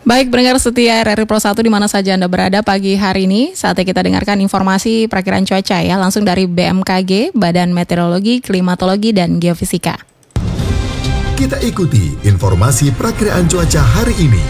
Baik, pendengar setia RRI Pro 1 di mana saja Anda berada pagi hari ini, saatnya kita dengarkan informasi perakiraan cuaca ya, langsung dari BMKG, Badan Meteorologi, Klimatologi, dan Geofisika. Kita ikuti informasi perakiraan cuaca hari ini.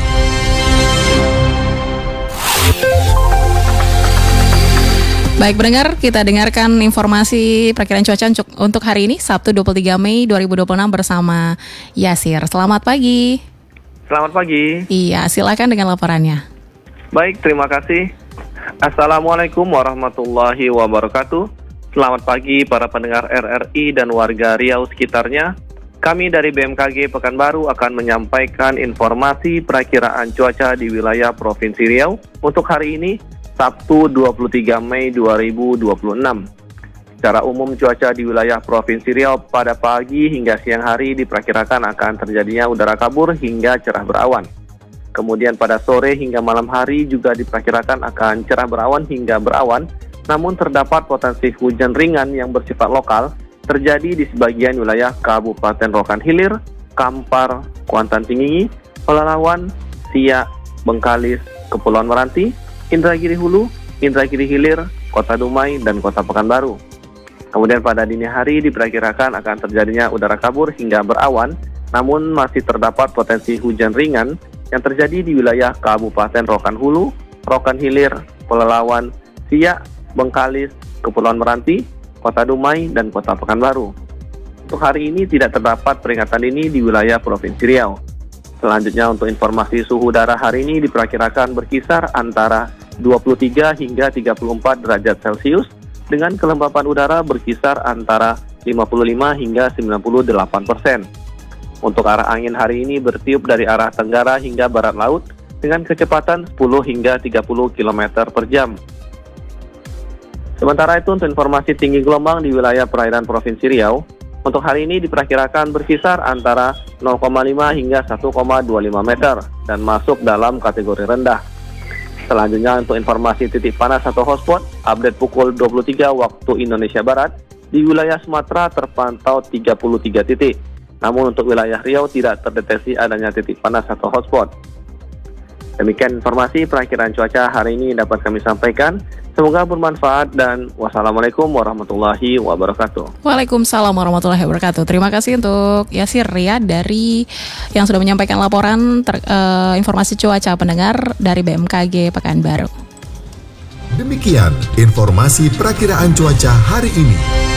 Baik, pendengar, kita dengarkan informasi perakiraan cuaca untuk hari ini, Sabtu 23 Mei 2026 bersama Yasir. Selamat pagi. Selamat pagi. Iya, silakan dengan laporannya. Baik, terima kasih. Assalamualaikum warahmatullahi wabarakatuh. Selamat pagi para pendengar RRI dan warga Riau sekitarnya. Kami dari BMKG Pekanbaru akan menyampaikan informasi perakiraan cuaca di wilayah Provinsi Riau untuk hari ini, Sabtu 23 Mei 2026. Secara umum cuaca di wilayah Provinsi Riau pada pagi hingga siang hari diperkirakan akan terjadinya udara kabur hingga cerah berawan. Kemudian pada sore hingga malam hari juga diperkirakan akan cerah berawan hingga berawan, namun terdapat potensi hujan ringan yang bersifat lokal terjadi di sebagian wilayah Kabupaten Rokan Hilir, Kampar, Kuantan Tinggi, Pelalawan, Siak, Bengkalis, Kepulauan Meranti, Indragiri Hulu, Indragiri Hilir, Kota Dumai, dan Kota Pekanbaru. Kemudian pada dini hari diperkirakan akan terjadinya udara kabur hingga berawan, namun masih terdapat potensi hujan ringan yang terjadi di wilayah Kabupaten Rokan Hulu, Rokan Hilir, Pelalawan, Siak, Bengkalis, Kepulauan Meranti, Kota Dumai, dan Kota Pekanbaru. Untuk hari ini tidak terdapat peringatan dini di wilayah Provinsi Riau. Selanjutnya untuk informasi suhu udara hari ini diperkirakan berkisar antara 23 hingga 34 derajat Celcius, dengan kelembapan udara berkisar antara 55 hingga 98%. Untuk arah angin hari ini bertiup dari arah tenggara hingga barat laut dengan kecepatan 10 hingga 30 km per jam. Sementara itu untuk informasi tinggi gelombang di wilayah perairan Provinsi Riau, untuk hari ini diperkirakan berkisar antara 0,5 hingga 1,25 meter dan masuk dalam kategori rendah. Selanjutnya untuk informasi titik panas atau hotspot, update pukul 23 waktu Indonesia Barat, di wilayah Sumatera terpantau 33 titik. Namun untuk wilayah Riau tidak terdeteksi adanya titik panas atau hotspot. Demikian informasi perakiraan cuaca hari ini dapat kami sampaikan. Semoga bermanfaat dan wassalamualaikum warahmatullahi wabarakatuh. Waalaikumsalam warahmatullahi wabarakatuh. Terima kasih untuk Yasir Ria dari yang sudah menyampaikan laporan informasi cuaca pendengar dari BMKG Pekanbaru. Demikian informasi perakiraan cuaca hari ini.